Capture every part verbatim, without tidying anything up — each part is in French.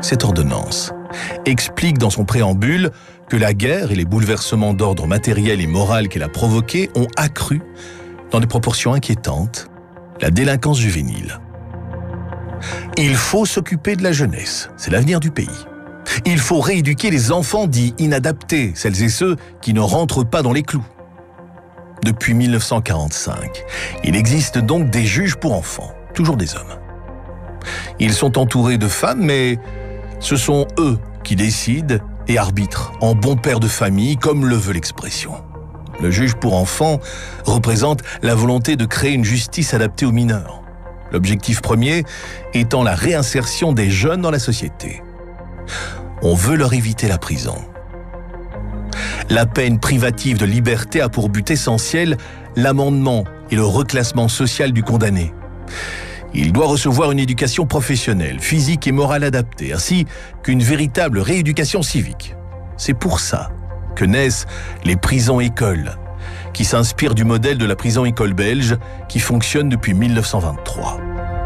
Cette ordonnance explique dans son préambule que la guerre et les bouleversements d'ordre matériel et moral qu'elle a provoqués ont accru, dans des proportions inquiétantes, la délinquance juvénile. Il faut s'occuper de la jeunesse, c'est l'avenir du pays. Il faut rééduquer les enfants dits inadaptés, celles et ceux qui ne rentrent pas dans les clous. Depuis mille neuf cent quarante-cinq, il existe donc des juges pour enfants, toujours des hommes. Ils sont entourés de femmes, mais ce sont eux qui décident et arbitrent en bon père de famille, comme le veut l'expression. Le juge pour enfants représente la volonté de créer une justice adaptée aux mineurs. L'objectif premier étant la réinsertion des jeunes dans la société. On veut leur éviter la prison. La peine privative de liberté a pour but essentiel l'amendement et le reclassement social du condamné. Il doit recevoir une éducation professionnelle, physique et morale adaptée, ainsi qu'une véritable rééducation civique. C'est pour ça que naissent les prisons-écoles, qui s'inspirent du modèle de la prison-école belge qui fonctionne depuis mille neuf cent vingt-trois.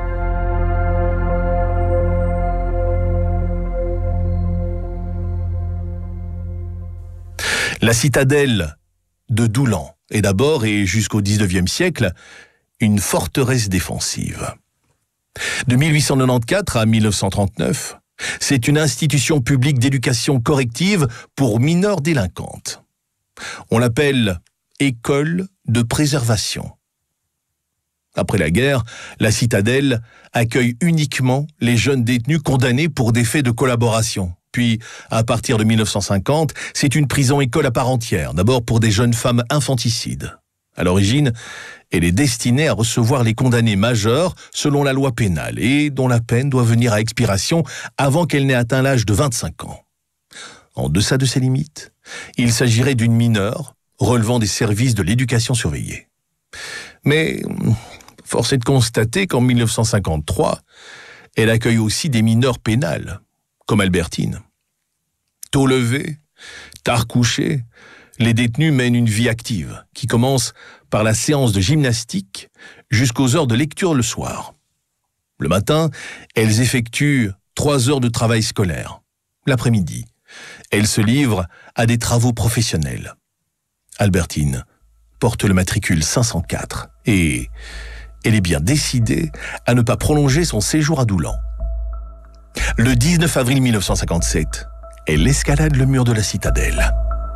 La citadelle de Doullens est d'abord, et jusqu'au dix-neuvième siècle, une forteresse défensive. De mille huit cent quatre-vingt-quatorze à mille neuf cent trente-neuf, c'est une institution publique d'éducation corrective pour mineurs délinquantes. On l'appelle école de préservation. Après la guerre, la citadelle accueille uniquement les jeunes détenus condamnés pour des faits de collaboration. Puis, à partir de mille neuf cent cinquante, c'est une prison-école à part entière, d'abord pour des jeunes femmes infanticides. À l'origine, elle est destinée à recevoir les condamnés majeurs selon la loi pénale et dont la peine doit venir à expiration avant qu'elle n'ait atteint l'âge de vingt-cinq ans. En deçà de ces limites, il s'agirait d'une mineure relevant des services de l'éducation surveillée. Mais force est de constater qu'en mille neuf cent cinquante-trois, elle accueille aussi des mineurs pénales, comme Albertine. Tôt levé, tard couché, les détenus mènent une vie active, qui commence par la séance de gymnastique jusqu'aux heures de lecture le soir. Le matin, elles effectuent trois heures de travail scolaire. L'après-midi, elles se livrent à des travaux professionnels. Albertine porte le matricule cinq cent quatre et elle est bien décidée à ne pas prolonger son séjour à Doullens. Le dix-neuf avril mille neuf cent cinquante-sept, elle escalade le mur de la citadelle.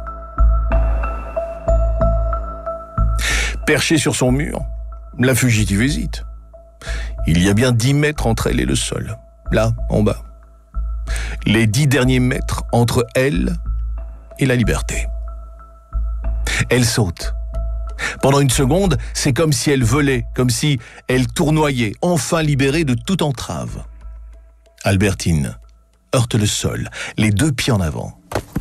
Perchée sur son mur, la fugitive hésite. Il y a bien dix mètres entre elle et le sol, là, en bas. Les dix derniers mètres entre elle et la liberté. Elle saute. Pendant une seconde, c'est comme si elle volait, comme si elle tournoyait, enfin libérée de toute entrave. Albertine heurte le sol, les deux pieds en avant.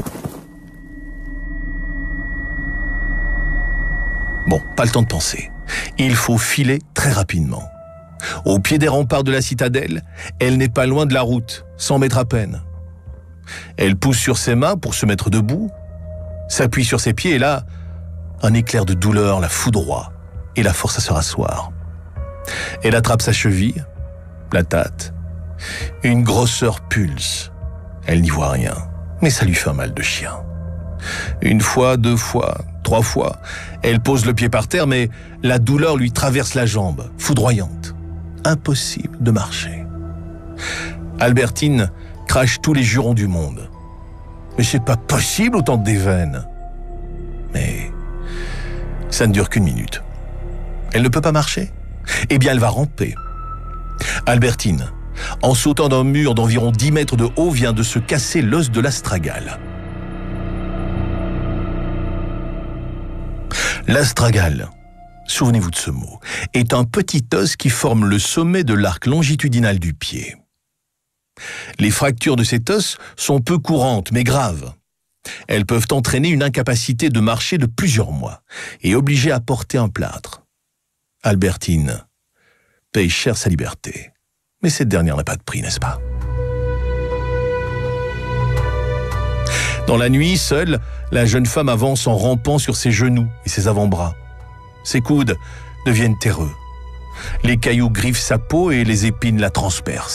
Bon, pas le temps de penser. Il faut filer très rapidement. Au pied des remparts de la citadelle, elle n'est pas loin de la route, cent mètres à peine. Elle pousse sur ses mains pour se mettre debout, s'appuie sur ses pieds et là, un éclair de douleur la foudroie et la force à se rasseoir. Elle attrape sa cheville, la tâte. Une grosseur pulse. Elle n'y voit rien, mais ça lui fait un mal de chien. Une fois, deux fois, trois fois, elle pose le pied par terre, mais la douleur lui traverse la jambe, foudroyante. Impossible de marcher. Albertine crache tous les jurons du monde. Mais c'est pas possible autant de déveine. Mais ça ne dure qu'une minute. Elle ne peut pas marcher? Eh bien, elle va ramper. Albertine, en sautant d'un mur d'environ dix mètres de haut, vient de se casser l'os de l'astragale. L'astragale, souvenez-vous de ce mot, est un petit os qui forme le sommet de l'arc longitudinal du pied. Les fractures de cet os sont peu courantes, mais graves. Elles peuvent entraîner une incapacité de marcher de plusieurs mois et obliger à porter un plâtre. Albertine paye cher sa liberté, mais cette dernière n'a pas de prix, n'est-ce pas? Dans la nuit, seule, la jeune femme avance en rampant sur ses genoux et ses avant-bras. Ses coudes deviennent terreux. Les cailloux griffent sa peau et les épines la transpercent.